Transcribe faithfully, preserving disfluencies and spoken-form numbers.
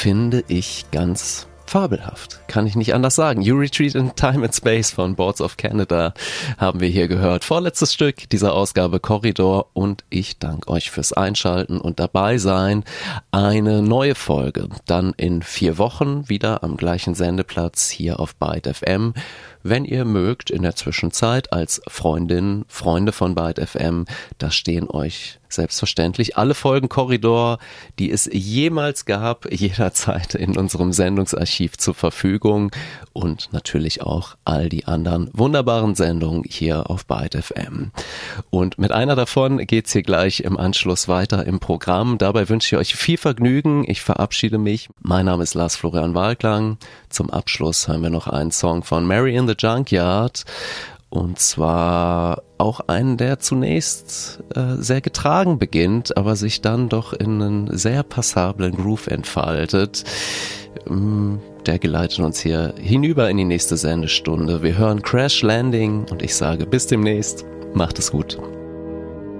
finde ich ganz fabelhaft, kann ich nicht anders sagen. You Retreat in Time and Space von Boards of Canada haben wir hier gehört. Vorletztes Stück dieser Ausgabe Korridor und ich danke euch fürs Einschalten und dabei sein. Eine neue Folge dann in vier Wochen wieder am gleichen Sendeplatz hier auf Byte F M. Wenn ihr mögt, in der Zwischenzeit als Freundin, Freunde von Byte F M, da stehen euch selbstverständlich alle Folgen Korridor, die es jemals gab, jederzeit in unserem Sendungsarchiv zur Verfügung und natürlich auch all die anderen wunderbaren Sendungen hier auf Byte F M. Und mit einer davon geht's hier gleich im Anschluss weiter im Programm. Dabei wünsche ich euch viel Vergnügen. Ich verabschiede mich. Mein Name ist Lars Florian Walklang. Zum Abschluss hören wir noch einen Song von Mary in the Junkyard. Und zwar auch einen, der zunächst äh, sehr getragen beginnt, aber sich dann doch in einen sehr passablen Groove entfaltet. Ähm, der geleitet uns hier hinüber in die nächste Sendestunde. Wir hören Crash Landing und ich sage bis demnächst. Macht es gut.